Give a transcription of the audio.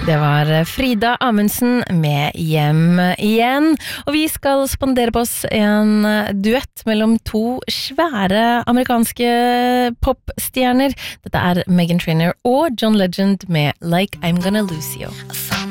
Det var Frida Amundsen med Hjem igjen, og vi skal spandere på oss en duett mellom to svære amerikanske popstjerner. Dette er Meghan Trainor og John Legend med Like I'm Gonna Lose You.